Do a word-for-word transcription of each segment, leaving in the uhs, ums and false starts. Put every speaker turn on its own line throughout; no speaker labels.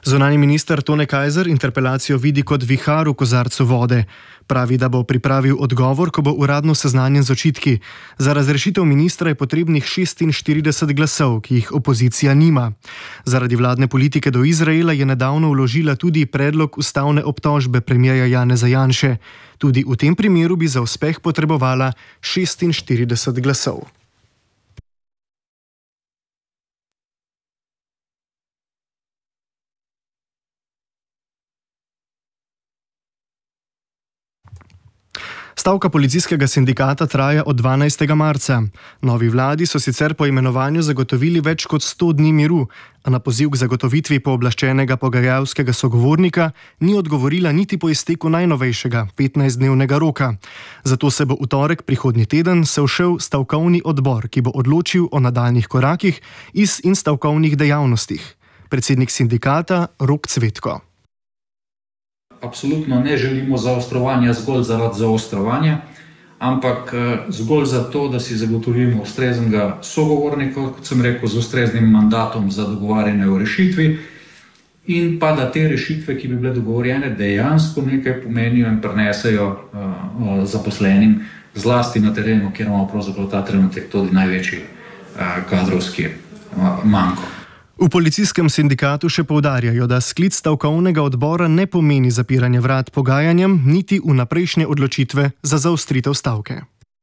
Zunanji minister Tone Kajzer interpelacijo vidi kot vihar v kozarcu vode. Pravi, da bo pripravil odgovor, ko bo uradno seznanjen z očitki. Za razrešitev ministra je potrebnih šestinštirideset glasov, ki jih opozicija nima. Zaradi vladne politike do Izraela je nedavno vložila tudi predlog ustavne obtožbe premierja Janeza Janše. Tudi v tem primeru bi za uspeh potrebovala šestinštirideset glasov. Stavka policijskega sindikata traja od dvanajstega marca. Novi vladi so sicer po imenovanju zagotovili več kot sto dni miru, a na poziv k zagotovitvi pooblaščenega pogajalskega sogovornika ni odgovorila niti po izteku najnovejšega petnajstdnevnega roka. Zato se bo v torek prihodnji teden sešel stavkovni odbor, ki bo odločil o nadaljnjih korakih iz in stavkovnih dejavnostih. Predsednik sindikata Rok Cvetko.
Absolutno ne želimo zaostrovanja zgolj zaradi zaostrovanja, ampak zgolj zato, da si zagotovimo ustreznega sogovornika, kot sem rekel, z ustreznim mandatom za dogovarjanje o rešitvi in pa da te rešitve, ki bi bile dogovorjene, dejansko nekaj pomenijo in prinesejo uh, zaposlenim zlasti na terenu, kjer imamo pravzaprav ta trenutek tudi največji uh, kadrovski uh, manko.
V policijskem sindikatu še poudarjajo, da sklic stavkovnega odbora ne pomeni zapiranje vrat pogajanjem, niti vnaprejšnje odločitve za zaostritev stavke.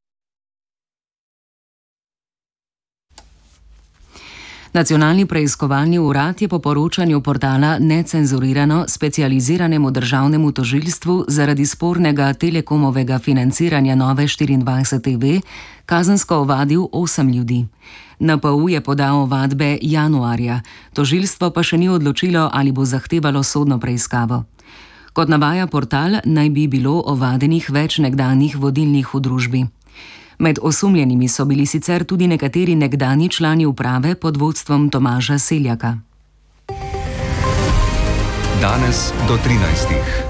Nacionalni preiskovalni urad je po poročanju portala Necenzurirano specializiranemu državnemu tožilstvu zaradi spornega telekomovega financiranja Nove štiriindvajset T V kazensko ovadil osem ljudi. N P U je podal ovadbe januarja, tožilstvo pa še ni odločilo, ali bo zahtevalo sodno preiskavo. Kot navaja portal, naj bi bilo ovadenih več nekdanjih vodilnih v družbi. Med osumljenimi so bili sicer tudi nekateri nekdanji člani uprave pod vodstvom Tomaža Seljaka.
Danes do trinajstih.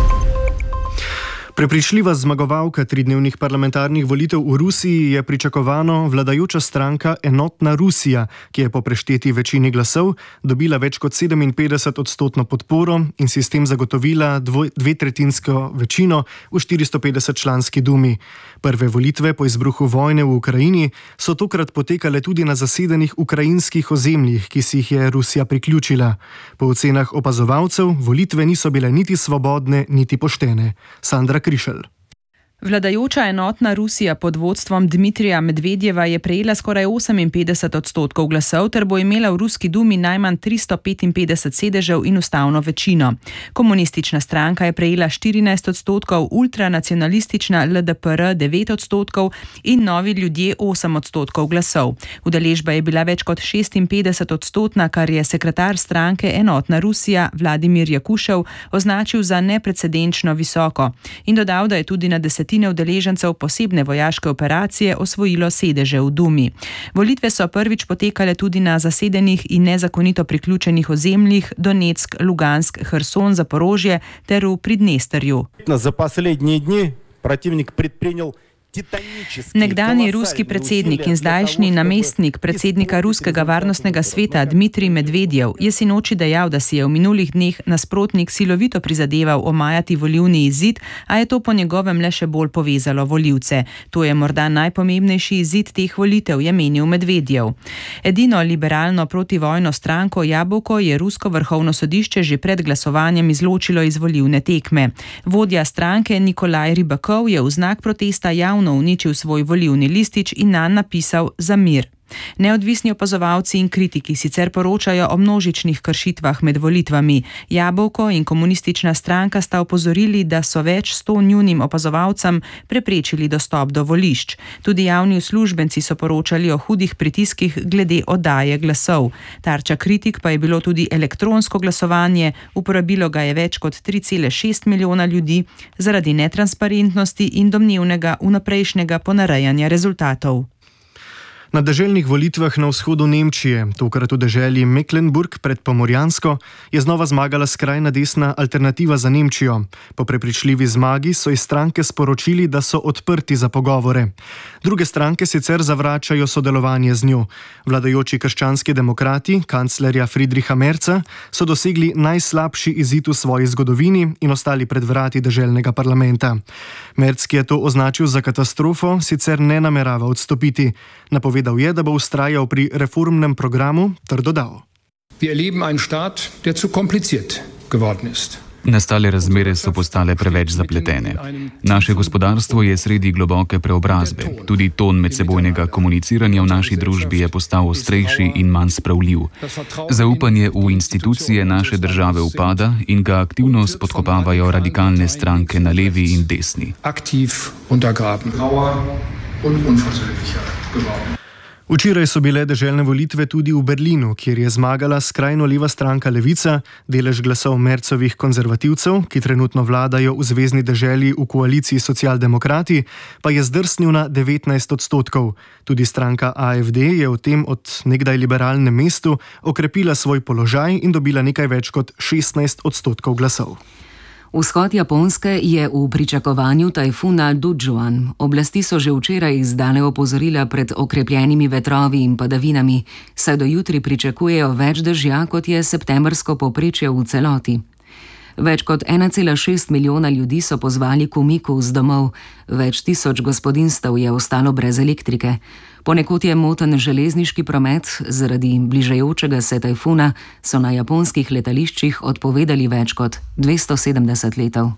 Prepričljiva zmagovalka tridnevnih parlamentarnih volitev v Rusiji je pričakovano vladajoča stranka Enotna Rusija, ki je po prešteti večini glasov dobila več kot sedeminpetdeset odstotno podporo in si s tem zagotovila dvetretjinsko večino v štiristo petdeset članski dumi. Prve volitve po izbruhu vojne v Ukrajini so tokrat potekale tudi na zasedenih ukrajinskih ozemljih, ki si jih je Rusija priključila. Po ocenah opazovalcev volitve niso bile niti svobodne, niti poštene. Sandra Krišelj.
Vladajoča Enotna Rusija pod vodstvom Dmitrija Medvedjeva je prejela skoraj oseminpetdeset odstotkov glasov ter bo imela v Ruski dumi najmanj tristo petinpetdeset sedežev in ustavno večino. Komunistična stranka je prejela štirinajst odstotkov, ultranacionalistična L D P R devet odstotkov in Novi ljudje osem odstotkov glasov. Udeležba je bila več kot šestinpetdeset odstotna, kar je sekretar stranke Enotna Rusija Vladimir Jakušev označil za neprecedenčno visoko in dodal, da je tudi na deset udeležencev posebne vojaške operacije osvojilo sedeže v Dumi. Volitve so prvič potekale tudi na zasedenih in nezakonito priključenih ozemljih Donetsk, Lugansk, Herson, Zaporožje ter v Pridnesterju.
Za последние dni protivnik предпринял
Nekdanji ruski predsednik in zdajšnji namestnik predsednika Ruskega varnostnega sveta Dmitrij Medvedjev je sinoči dejal, da si je v minulih dneh nasprotnik silovito prizadeval omajati volilni izid, a je to po njegovem le še bolj povezalo volivce. To je morda najpomembnejši izid teh volitev, je menil Medvedjev. Edino liberalno protivojno stranko Jabolko je rusko vrhovno sodišče že pred glasovanjem izločilo iz volilne tekme. Vodja stranke Nikolaj Rybakov je v znak protesta javno uničil svoj volilni listič in nanj napisal za mir. Neodvisni opazovalci in kritiki sicer poročajo o množičnih kršitvah med volitvami. Jabolko in komunistična stranka sta opozorili, da so več sto njunim opazovalcem preprečili dostop do volišč. Tudi javni uslužbenci so poročali o hudih pritiskih glede oddaje glasov. Tarča kritik pa je bilo tudi elektronsko glasovanje, uporabilo ga je več kot tri cele šest milijona ljudi zaradi netransparentnosti in domnevnega vnaprejšnjega ponarejanja rezultatov.
Na deželnih volitvah na vzhodu Nemčije, tokrat v deželi Mecklenburg pred Pomorjansko, je znova zmagala skrajna desna Alternativa za Nemčijo. Po prepričljivi zmagi so iz stranke sporočili, da so odprti za pogovore. Druge stranke sicer zavračajo sodelovanje z njo. Vladajoči krščanski demokrati, kanclerja Friedricha Merza, so dosegli najslabši izid v svoji zgodovini in ostali pred vrati deželnega parlamenta. Merz, ki je to označil za katastrofo, sicer ne namerava odstopiti. Napovedal je, da bo vztrajal pri reformnem programu, ter dodal.
Nastale razmere so postale preveč zapletene. Naše gospodarstvo je sredi globoke preobrazbe. Tudi ton medsebojnega komuniciranja v naši družbi je postal ostrejši in manj spravljiv. Zaupanje v institucije naše države upada in ga aktivno spodkopavajo radikalne stranke na levi in desni.
Včeraj so bile deželne volitve tudi v Berlinu, kjer je zmagala skrajno leva stranka Levica, delež glasov Merzovih konzervativcev, ki trenutno vladajo v zvezni deželi v koaliciji Socialdemokrati, pa je zdrsnil na devetnajst odstotkov. Tudi stranka A F D je v tem od nekdaj liberalnem mestu okrepila svoj položaj in dobila nekaj več kot šestnajst odstotkov glasov.
Vzhod Japonske je v pričakovanju tajfuna Dujuan. Oblasti so že včeraj izdale opozorila pred okrepljenimi vetrovi in padavinami, saj do jutri pričakujejo več dežja, kot je septembrsko povprečje v celoti. Več kot ena cela šest milijona ljudi so pozvali k umiku z domov, več tisoč gospodinjstev je ostalo brez elektrike. Ponekod je moten železniški promet, zaradi bližajočega se tajfuna so na japonskih letališčih odpovedali več kot dvesto sedemdeset letov.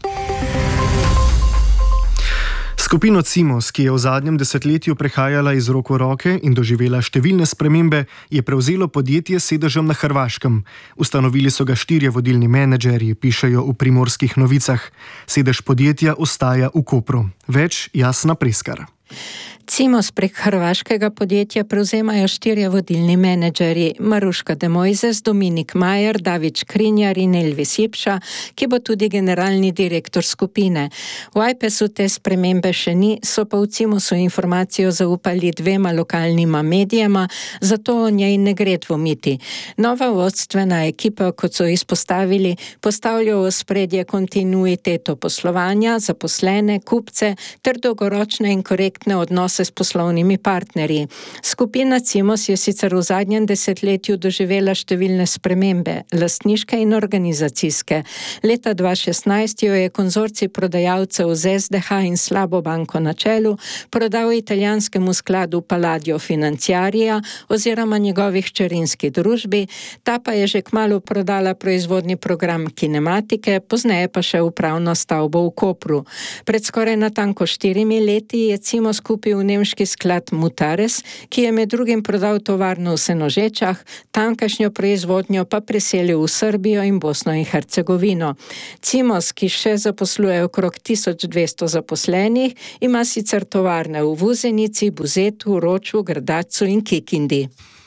Skupino Cimos, ki je v zadnjem desetletju prehajala iz rok v roke in doživela številne spremembe, je prevzelo podjetje s sedežem na Hrvaškem. Ustanovili so ga štirje vodilni menedžerji, pišejo v Primorskih novicah. Sedež podjetja ostaja v Kopru. Več Jasna Preskar.
Cimos prek hrvaškega podjetja prevzemajo štirje vodilni menedžerji: Maruška de Mojzes, Dominik Majer, David Škrinjar in Elvis Ipša, ki bo tudi generalni direktor skupine. V Ajpesu te spremembe še ni, so pa v Cimosu informacijo zaupali dvema lokalnima medijema, zato o njej ne gre dvomiti. Nova vodstvena ekipa, kot so izpostavili, postavlja v ospredje kontinuiteto poslovanja, zaposlene, kupce ter dolgoročne in korektne odnose s poslovnimi partnerji. Skupina Cimos je sicer v zadnjem desetletju doživela številne spremembe, lastniške in organizacijske. Leta dva tisoč šestnajst jo je konzorcij prodajalcev z S D H in Slabo banko na čelu prodal italijanskemu skladu Palladio Financiaria oziroma njegovih hčerinski družbi, ta pa je že kmalu prodala proizvodni program Kinematike, pozneje pa še upravno stavbo v Kopru. Pred skoraj natanko štirimi leti je Cimos kupil nemški sklad Mutares, ki je med drugim prodal tovarno v Senožečah, tamkajšnjo proizvodnjo pa preselil v Srbijo in Bosno in Hercegovino. Cimos, ki še zaposluje okrog tisoč dvesto zaposlenih, ima sicer tovarne v Vuzenici, Buzetu, Roču, Grdacu in Kikindi.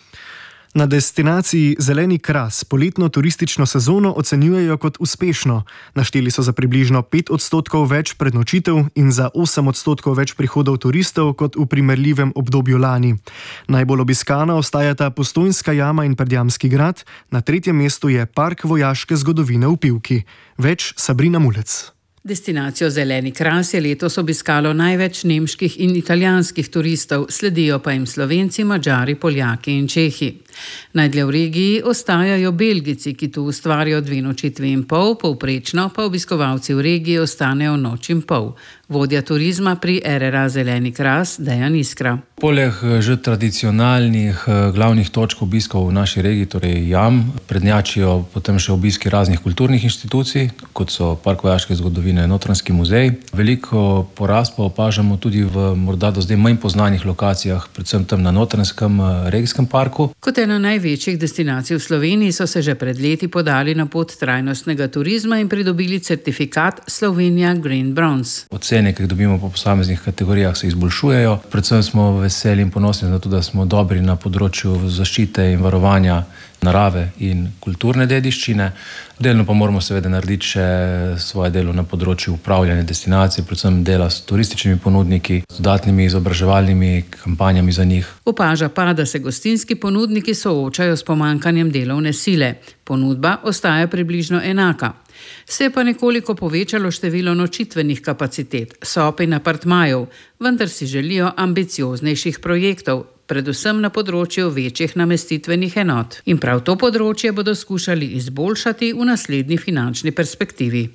Na destinaciji Zeleni Kras poletno turistično sezono ocenjujejo kot uspešno. Našteli so za približno pet odstotkov več prednočitev in za osem odstotkov več prihodov turistov kot v primerljivem obdobju lani. Najbolj obiskana ostajata Postojnska jama in Predjamski grad, na tretjem mestu je Park vojaške zgodovine v Pivki. Več Sabrina Mulec.
Destinacijo Zeleni Kras je letos obiskalo največ nemških in italijanskih turistov, sledijo pa jim Slovenci, Madžari, Poljaki in Čehi. Najdlje v regiji ostajajo Belgijci, ki tu ustvarijo dve nočitvi in pol, povprečno pa obiskovalci v regiji ostanejo noč in pol. Vodja turizma pri R R A Zeleni Kras, Dejan Iskra.
Poleg že tradicionalnih glavnih točk obiskov v naši regiji, torej jam, prednjačijo potem še obiski raznih kulturnih inštitucij, kot so Park vojaške zgodovine, Notranjski muzej. Veliko porast pa opažamo tudi v morda do zdaj manj poznanih lokacijah, predvsem tam na Notranjskem regijskem parku.
Kot ena največjih destinacij v Sloveniji so se že pred leti podali na pot trajnostnega turizma in pridobili certifikat Slovenija Green Bronze.
ocene, ki jih dobimo po posameznih kategorijah, se izboljšujejo. Predvsem smo veseli in ponosni na to, da smo dobri na področju zaščite in varovanja narave in kulturne dediščine. Delno pa moramo seveda narediti še svoje delo na področju upravljanja destinacij, predvsem dela s turističnimi ponudniki, z dodatnimi izobraževalnimi kampanjami za njih.
Opaža pa, da se gostinski ponudniki soočajo s pomanjkanjem delovne sile. Ponudba ostaja približno enaka. Se je pa nekoliko povečalo število nočitvenih kapacitet, sob in apartmajev, vendar si želijo ambicioznejših projektov, predvsem na področju večjih namestitvenih enot. In prav to področje bodo skušali izboljšati v naslednji finančni perspektivi.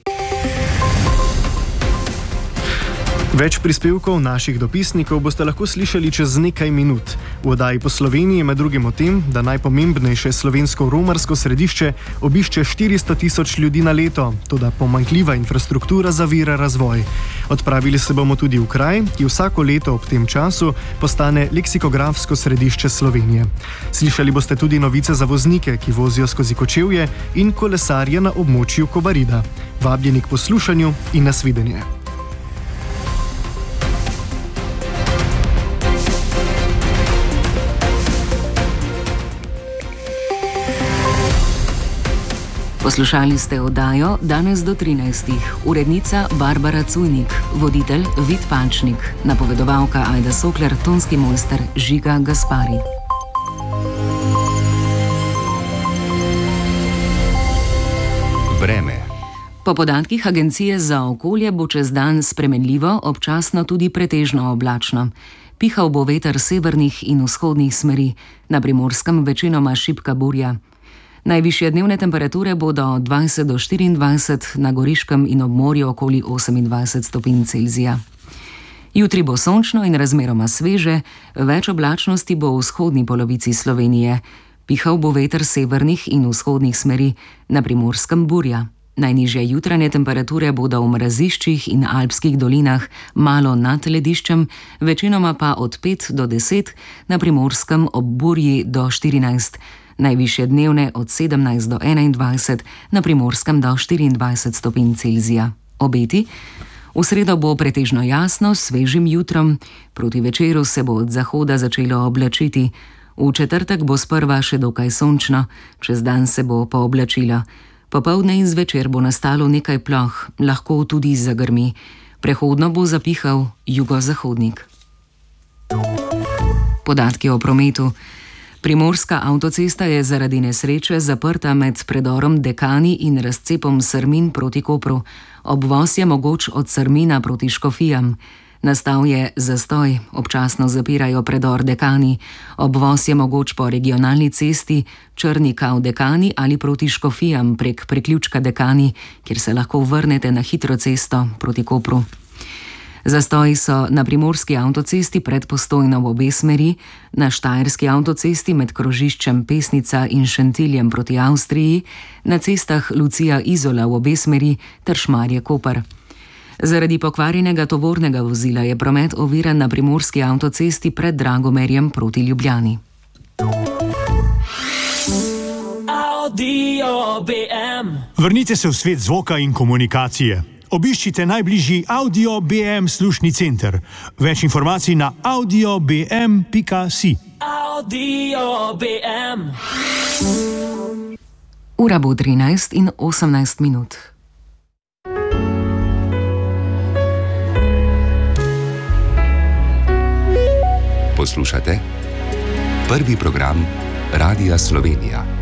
Več prispevkov naših dopisnikov boste lahko slišali čez nekaj minut. V oddaji Po Sloveniji med drugim o tem, da najpomembnejše slovensko romarsko središče obišče štiristo tisoč ljudi na leto, toda pomanjkljiva infrastruktura zavira razvoj. Odpravili se bomo tudi v kraj, ki vsako leto ob tem času postane leksikografsko središče Slovenije. Slišali boste tudi novice za voznike, ki vozijo skozi Kočevje, in kolesarje na območju Kobarida. Vabljeni k poslušanju in nasvidenje.
Poslušali ste oddajo Danes do trinajstih. Urednica Barbara Cujnik, voditelj Vid Pančnik, napovedovalka Ajda Sokler, tonski mojster Žiga Gaspari.
Vreme.
Po podatkih Agencije za okolje bo čez dan spremenljivo, občasno tudi pretežno oblačno. Pihal bo veter severnih in vzhodnih smeri, na Primorskem večinoma šibka burja. Najvišje dnevne temperature bodo od dvajset do štiriindvajset, na Goriškem in ob morju okoli osemindvajset stopinj Celzija. Jutri bo sončno in razmeroma sveže, več oblačnosti bo v vzhodni polovici Slovenije. Pihal bo veter severnih in vzhodnih smeri, na Primorskem burja. Najnižje jutranje temperature bodo v mraziščih in alpskih dolinah malo nad lediščem, večinoma pa od pet do deset, na Primorskem ob burji do štirinajst. Najvišje dnevne od sedemnajst do enaindvajset, na Primorskem do štiriindvajset stopinj Celzija. Obeti? V sredo bo pretežno jasno, s svežim jutrom, proti večeru se bo od zahoda začelo oblačiti. V četrtek bo sprva še dokaj sončno, čez dan se bo pooblačilo. Popoldne in zvečer bo nastalo nekaj ploh, lahko tudi zagrmi. Prehodno bo zapihal jugozahodnik. Podatki o prometu. Primorska avtocesta je zaradi nesreče zaprta med predorom Dekani in razcepom Srmin proti Kopru. Obvoz je mogoč od Srmina proti Škofijam. Nastal je zastoj, občasno zapirajo predor Dekani. Obvoz je mogoč po regionalni cesti Črnika v Dekani ali proti Škofijam prek priključka Dekani, kjer se lahko vrnete na hitro cesto proti Kopru. Zastoji so na Primorski avtocesti pred Postojno v obe smeri, na Štajerski avtocesti med krožiščem Pesnica in Šentiljem proti Avstriji, na cestah Lucija-Izola v obe smeri ter Šmarje-Koper. Zaradi pokvarjenega tovornega vozila je promet oviran na Primorski avtocesti pred Dragomerjem proti Ljubljani.
Vrnite se v svet zvoka in komunikacije. Obiščite najbližji Audio B M slušni center. Več informacij na audio b m pika si. Audio B M.
Ura bo trinajst in osemnajst minut.
Poslušate prvi program Radia Slovenija.